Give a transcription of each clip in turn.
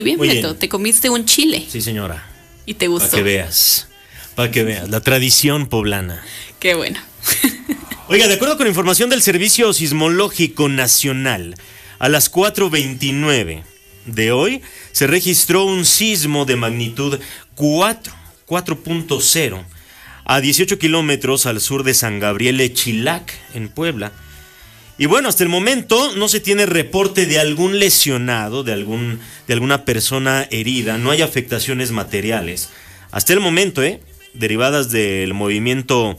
Bien, Muy Beto, bien. te comiste un chile Sí, señora. y te gustó. Para que veas, la tradición poblana. Qué bueno. Oiga, de acuerdo con información del Servicio Sismológico Nacional, a las 4:29 de hoy se registró un sismo de magnitud 4.0 a 18 kilómetros al sur de San Gabriel Echilac, en Puebla. Y bueno, hasta el momento no se tiene reporte de algún lesionado, de alguna persona herida, no hay afectaciones materiales. Hasta el momento, derivadas del movimiento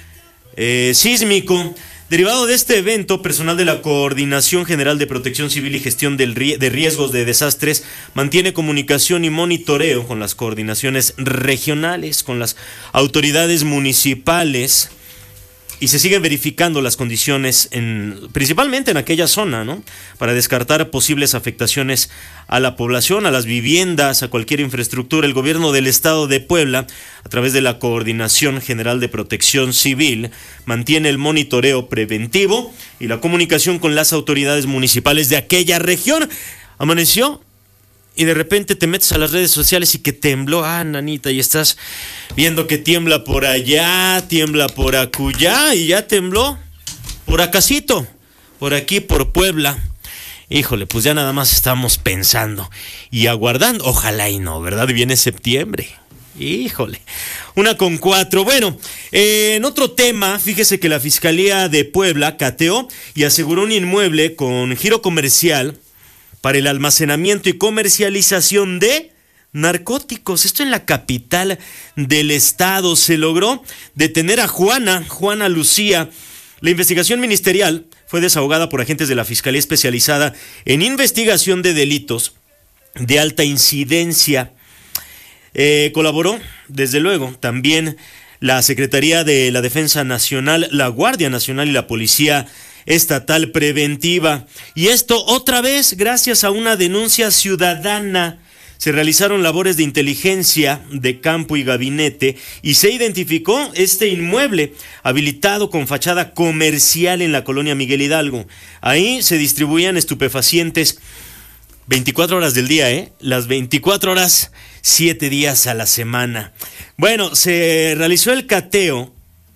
sísmico. Derivado de este evento, personal de la Coordinación General de Protección Civil y Gestión de Riesgos de Desastres mantiene comunicación y monitoreo con las coordinaciones regionales, con las autoridades municipales, y se siguen verificando las condiciones principalmente en aquella zona, ¿no? Para descartar posibles afectaciones a la población, a las viviendas, a cualquier infraestructura. El gobierno del estado de Puebla, a través de la Coordinación General de Protección Civil, mantiene el monitoreo preventivo y la comunicación con las autoridades municipales de aquella región. Amaneció y de repente te metes a las redes sociales y que tembló, nanita, y estás viendo que tiembla por allá, tiembla por acullá, y ya tembló por acasito, por aquí, por Puebla. Híjole, pues ya nada más estamos pensando y aguardando, ojalá y no, ¿verdad? Viene septiembre. Híjole, 1:04. Bueno, en otro tema, fíjese que la Fiscalía de Puebla cateó y aseguró un inmueble con giro comercial para el almacenamiento y comercialización de narcóticos. Esto en la capital del estado. Se logró detener a Juana Lucía. La investigación ministerial fue desahogada por agentes de la Fiscalía Especializada en Investigación de Delitos de Alta Incidencia. Colaboró, desde luego, también la Secretaría de la Defensa Nacional, la Guardia Nacional y la Policía Estatal Preventiva. Y esto otra vez gracias a una denuncia ciudadana. Se realizaron labores de inteligencia de campo y gabinete y se identificó este inmueble habilitado con fachada comercial en la colonia Miguel Hidalgo. Ahí se distribuían estupefacientes 24 horas del día, las 24 horas, 7 días a la semana. Bueno, se realizó el cateo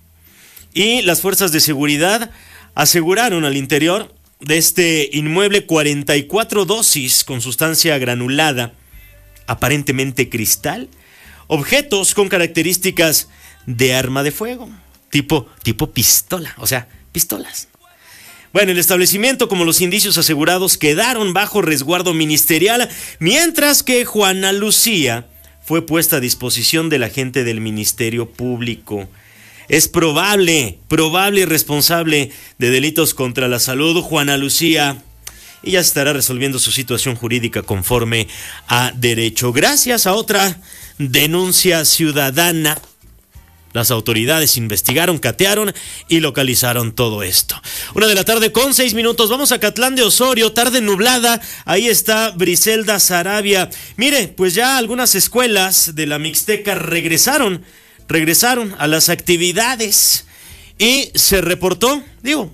y las fuerzas de seguridad aseguraron al interior de este inmueble 44 dosis con sustancia granulada, aparentemente cristal, objetos con características de arma de fuego, tipo pistola, o sea, pistolas. Bueno, el establecimiento, como los indicios asegurados, quedaron bajo resguardo ministerial, mientras que Juana Lucía fue puesta a disposición del agente del Ministerio Público. Es probable y responsable de delitos contra la salud, Juana Lucía, y ya estará resolviendo su situación jurídica conforme a derecho. Gracias a otra denuncia ciudadana, las autoridades investigaron, catearon y localizaron todo esto. 1:06 p.m. Vamos a Catlán de Osorio, tarde nublada. Ahí está Briselda Sarabia. Mire, pues ya algunas escuelas de la Mixteca regresaron a las actividades y se reportó,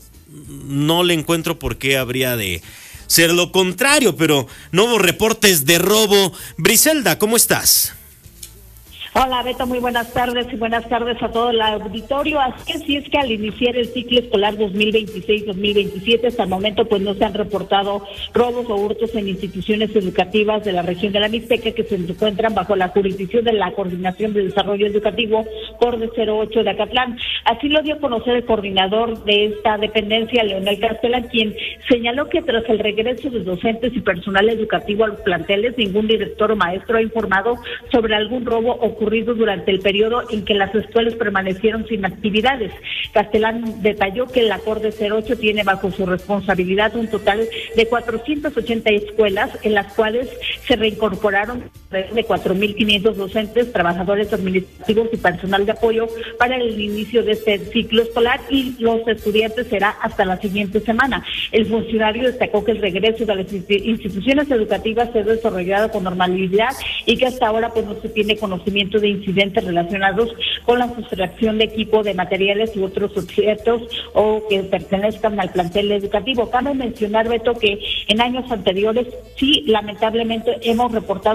no le encuentro por qué habría de ser lo contrario, pero no hubo reportes de robo. Briselda, ¿cómo estás? Hola Beto, muy buenas tardes y buenas tardes a todo el auditorio. Así es que al iniciar el ciclo escolar 2026-2027, hasta el momento pues no se han reportado robos o hurtos en instituciones educativas de la región de la Mixteca que se encuentran bajo la jurisdicción de la Coordinación de Desarrollo Educativo CORDE 08 de Acatlán. Así lo dio a conocer el coordinador de esta dependencia, Leonel Castellán, quien señaló que tras el regreso de docentes y personal educativo a los planteles, ningún director o maestro ha informado sobre algún robo ocurrido durante el periodo en que las escuelas permanecieron sin actividades. Castellán detalló que la CORDE 08 tiene bajo su responsabilidad un total de 480 escuelas, en las cuales se reincorporaron de 4.500 docentes, trabajadores administrativos y personal de apoyo para el inicio de este ciclo escolar, y los estudiantes será hasta la siguiente semana. El funcionario destacó que el regreso de las instituciones educativas se ha desarrollado con normalidad y que hasta ahora pues no se tiene conocimiento de incidentes relacionados con la sustracción de equipo, de materiales y otros objetos o que pertenezcan al plantel educativo. Cabe mencionar, Beto, que en años anteriores sí, lamentablemente hemos reportado